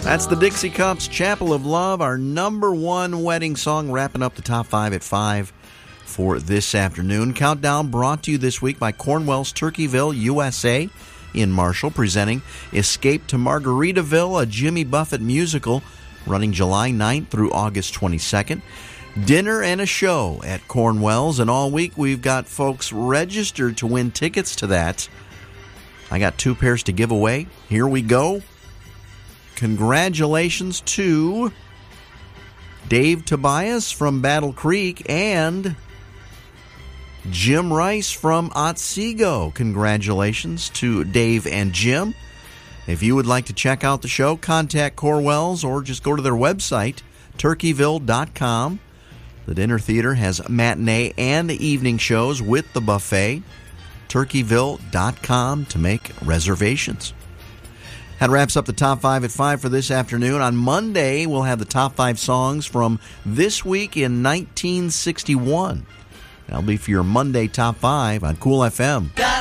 That's the Dixie Cups, Chapel of Love, our number one wedding song, wrapping up the top 5 at 5 for this afternoon. Countdown brought to you this week by Cornwell's Turkeyville, USA in Marshall, presenting Escape to Margaritaville, a Jimmy Buffett musical, running July 9th through August 22nd. Dinner and a show at Cornwell's, and all week we've got folks registered to win tickets to that. I got 2 pairs to give away. Here we go. Congratulations to Dave Tobias from Battle Creek and Jim Rice from Otsego. Congratulations to Dave and Jim. If you would like to check out the show, contact Cornwell's or just go to their website, turkeyville.com. The Dinner Theater has matinee and evening shows with the buffet. turkeyville.com to make reservations. That wraps up the top 5 at 5 for this afternoon. On Monday, we'll have the top 5 songs from this week in 1961. That'll be for your Monday top 5 on Cool FM.